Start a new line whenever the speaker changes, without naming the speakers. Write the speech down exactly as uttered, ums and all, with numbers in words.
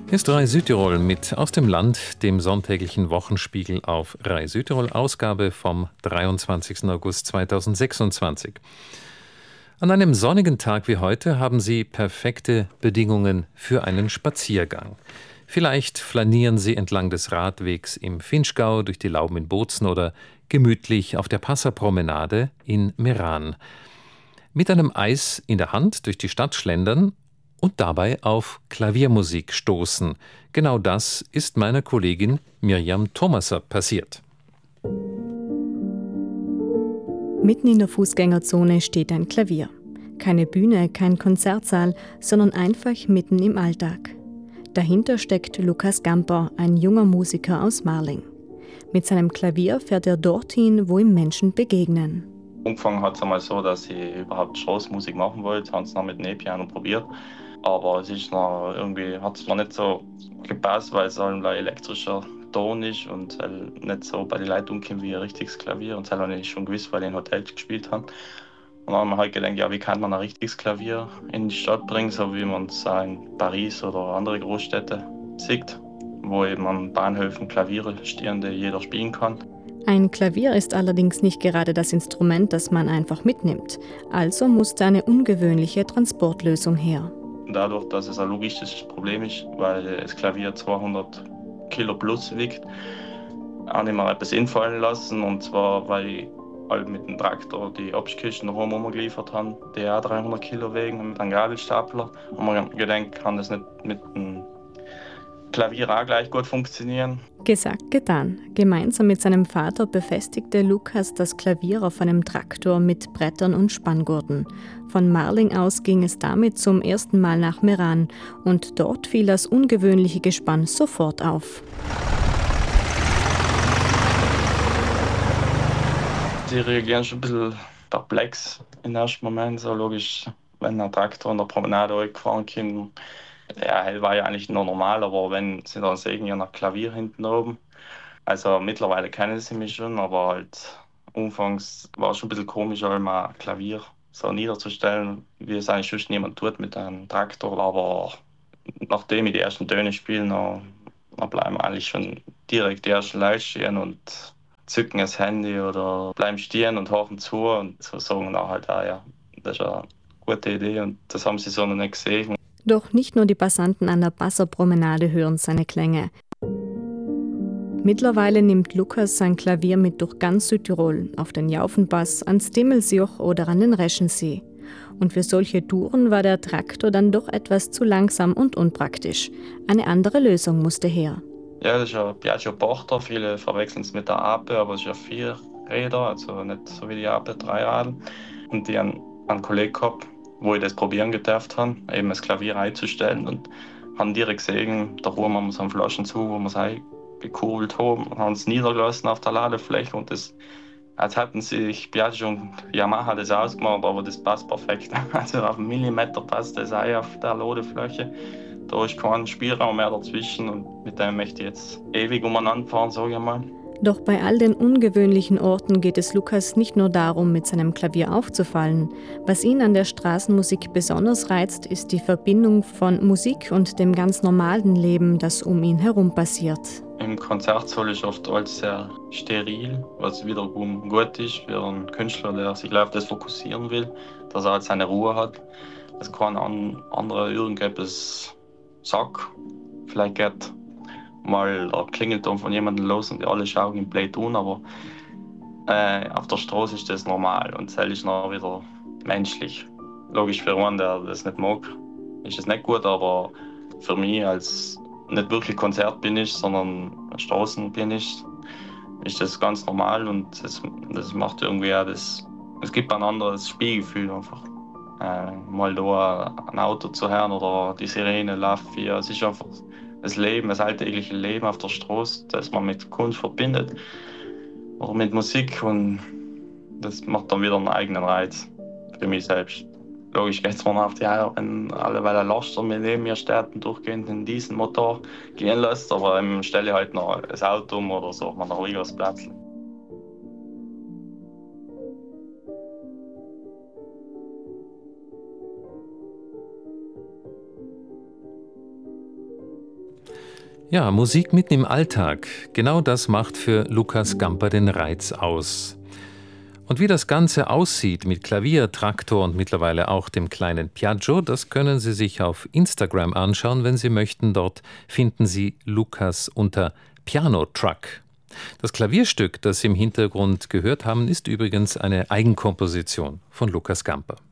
Hier ist Rai Südtirol mit Aus dem Land, dem sonntäglichen Wochenspiegel auf Rai Südtirol, Ausgabe vom dreiundzwanzigsten August zweitausendsechsundzwanzig. An einem sonnigen Tag wie heute haben Sie perfekte Bedingungen für einen Spaziergang. Vielleicht flanieren Sie entlang des Radwegs im Vinschgau durch die Lauben in Bozen oder gemütlich auf der Passerpromenade in Meran. Mit einem Eis in der Hand durch die Stadt schlendern und dabei auf Klaviermusik stoßen. Genau das ist meiner Kollegin Mirjam Thomaser passiert.
Mitten in der Fußgängerzone steht ein Klavier. Keine Bühne, kein Konzertsaal, sondern einfach mitten im Alltag. Dahinter steckt Lukas Gamper, ein junger Musiker aus Marling. Mit seinem Klavier fährt er dorthin, wo ihm Menschen begegnen.
Angefangen hat es einmal so, dass ich überhaupt Straßenmusik machen wollte, haben es noch mit dem E-Piano probiert. Aber es ist noch irgendwie, hat es noch nicht so gepasst, weil es halt ein elektrischer Ton ist und nicht so bei den Leuten umkommt wie ein richtiges Klavier. Und das habe ich schon gewusst, weil ich in Hotels gespielt habe. Und dann haben wir halt gedacht, ja, wie kann man ein richtiges Klavier in die Stadt bringen, so wie man es in Paris oder andere Großstädte sieht, wo eben an Bahnhöfen Klaviere stehen, die jeder spielen kann.
Ein Klavier ist allerdings nicht gerade das Instrument, das man einfach mitnimmt. Also musste eine ungewöhnliche Transportlösung her.
Dadurch, dass es ein logistisches Problem ist, weil das Klavier zweihundert Kilo plus wiegt, habe ich mir etwas einfallen lassen. Und zwar, weil ich halt mit dem Traktor die Obstkisten nach Hause geliefert habe, die auch dreihundert Kilo wiegen, mit einem Gabelstapler. Und man gedacht, kann das nicht mit dem Klavier auch gleich gut funktionieren.
Gesagt, getan. Gemeinsam mit seinem Vater befestigte Lukas das Klavier auf einem Traktor mit Brettern und Spanngurten. Von Marling aus ging es damit zum ersten Mal nach Meran und dort fiel das ungewöhnliche Gespann sofort auf.
Die reagieren schon ein bisschen perplex im ersten Moment, so logisch, wenn ein Traktor in der Promenade gefahren kommt. Ja, hell war ja eigentlich nur normal, aber wenn sie dann sehen, ja noch Klavier hinten oben. Also mittlerweile kennen sie mich schon, aber halt anfangs war es schon ein bisschen komisch, halt mal ein Klavier so niederzustellen, wie es eigentlich sonst niemand tut mit einem Traktor. Aber nachdem ich die ersten Töne spiele, dann, dann bleiben eigentlich schon direkt die ersten Leute stehen und zücken das Handy oder bleiben stehen und hören zu und so sagen dann halt, ah ja, das ist eine gute Idee und das haben sie so noch nicht gesehen.
Doch nicht nur die Passanten an der Passerpromenade hören seine Klänge. Mittlerweile nimmt Lukas sein Klavier mit durch ganz Südtirol, auf den Jaufenpass, ans Dimmelsjoch oder an den Reschensee. Und für solche Touren war der Traktor dann doch etwas zu langsam und unpraktisch. Eine andere Lösung musste her.
Ja, das ist ein Piaggio Porter, viele verwechseln es mit der Ape, aber es ist ja vier Räder, also nicht so wie die Ape, drei Räder. Und die haben einen Kollegen gehabt, wo ich das probieren gedurft habe, eben das Klavier einzustellen und haben direkt gesehen, da rum haben wir so einen Flaschen zu, wo wir es eingekurbelt haben, haben es niedergelassen auf der Ladefläche und das, als hätten sich Piaggio und Yamaha das ausgemacht, aber das passt perfekt. Also auf einen Millimeter passt das ein auf der Ladefläche. Da ist kein Spielraum mehr dazwischen und mit dem möchte ich jetzt ewig umeinander fahren, sage ich mal.
Doch bei all den ungewöhnlichen Orten geht es Lukas nicht nur darum, mit seinem Klavier aufzufallen. Was ihn an der Straßenmusik besonders reizt, ist die Verbindung von Musik und dem ganz normalen Leben, das um ihn herum passiert.
Im Konzertsaal ist oft alles sehr steril, was wiederum gut ist für einen Künstler, der sich auf das fokussieren will, dass er halt seine Ruhe hat, dass kein anderer irgendetwas sagt. Vielleicht geht mal der Klingelton von jemandem los und alle schauen ihn blöd an, aber äh, auf der Straße ist das normal und das ist noch wieder menschlich. Logisch für einen, der das nicht mag, ist es nicht gut, aber für mich als nicht wirklich Konzertpianist, sondern Straßenpianist, ist das ganz normal und das, das macht irgendwie auch das, es gibt ein anderes Spielgefühl einfach. Äh, mal da ein Auto zu hören oder die Sirene läuft wie, es ist einfach das Leben, das alltägliche Leben auf der Straße, das man mit Kunst verbindet oder mit Musik und das macht dann wieder einen eigenen Reiz für mich selbst. Logisch geht es mir auf die Eier, wenn alle, weil ein Laster mit neben mir steht und durchgehend in diesen Motor gehen lässt, aber ähm, stelle ich halt noch ein Auto um oder so, man ein ruhigeres Platz.
Ja, Musik mitten im Alltag. Genau das macht für Lukas Gamper den Reiz aus. Und wie das Ganze aussieht mit Klavier, Traktor und mittlerweile auch dem kleinen Piaggio, das können Sie sich auf Instagram anschauen, wenn Sie möchten. Dort finden Sie Lukas unter Piano Truck. Das Klavierstück, das Sie im Hintergrund gehört haben, ist übrigens eine Eigenkomposition von Lukas Gamper.